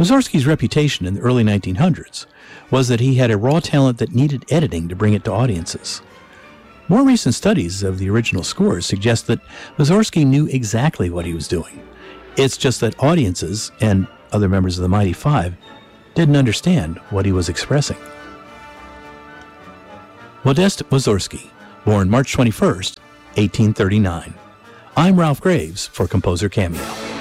Mussorgsky's reputation in the early 1900s was that he had a raw talent that needed editing to bring it to audiences. More recent studies of the original scores suggest that Mussorgsky knew exactly what he was doing. It's just that audiences and other members of the Mighty Five didn't understand what he was expressing. Modest Mussorgsky, born March 21st, 1839. I'm Ralph Graves for Composer Cameo.